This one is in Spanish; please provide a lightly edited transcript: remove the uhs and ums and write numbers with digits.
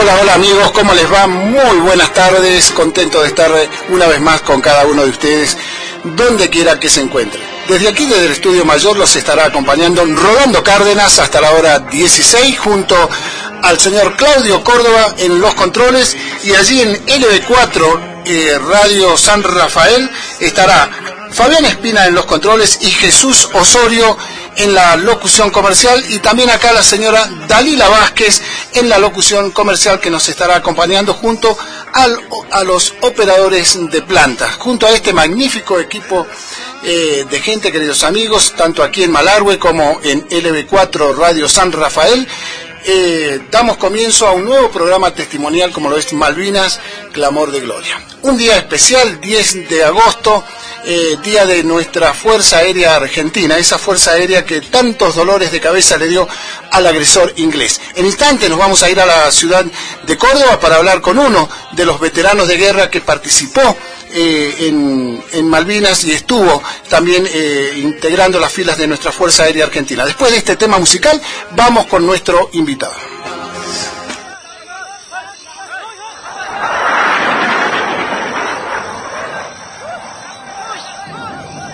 Hola, hola amigos, ¿cómo les va? Muy buenas tardes, contento de estar una vez más con cada uno de ustedes, donde quiera que se encuentren. Desde aquí, desde el Estudio Mayor, los estará acompañando Rolando Cárdenas hasta la hora 16, junto al señor Claudio Córdoba en los controles, y allí en LB4 Radio San Rafael estará Fabián Espina en los controles y Jesús Osorio en la locución comercial, y también acá la señora Dalila Vázquez en la locución comercial, que nos estará acompañando junto a los operadores de planta, junto a este magnífico equipo de gente, queridos amigos, tanto aquí en Malargüe como en LB4 Radio San Rafael. Damos comienzo a un nuevo programa testimonial como lo es Malvinas, Clamor de Gloria. Un día especial, 10 de agosto, día de nuestra Fuerza Aérea Argentina, esa Fuerza Aérea que tantos dolores de cabeza le dio al agresor inglés. En instante nos vamos a ir a la ciudad de Córdoba para hablar con uno de los veteranos de guerra que participó en Malvinas y estuvo también integrando las filas de nuestra Fuerza Aérea Argentina. Después de este tema musical, vamos con nuestro invitado.